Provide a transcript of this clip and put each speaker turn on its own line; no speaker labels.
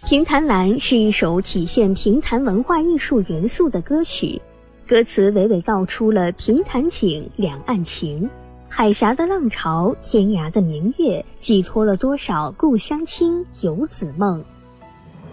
评弹蓝是一首体现评弹文化艺术元素的歌曲，歌词娓娓道出了评弹景、两岸情。海峡的浪潮，天涯的明月，寄托了多少故乡情、游子梦。